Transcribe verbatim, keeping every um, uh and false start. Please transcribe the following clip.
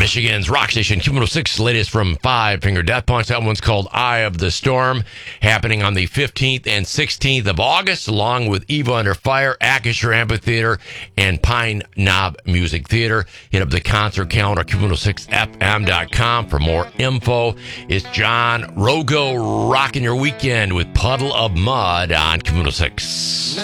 Michigan's rock station, Q one oh six, latest from Five Finger Death Punch. That one's called Eye of the Storm, happening on the fifteenth and sixteenth of August, along with Eva Under Fire, Acrisure Amphitheater, and Pine Knob Music Theater. Hit up the concert calendar, Q one oh six F M dot com for more info. It's John Rogo rocking your weekend with Puddle of Mud on Q one oh six.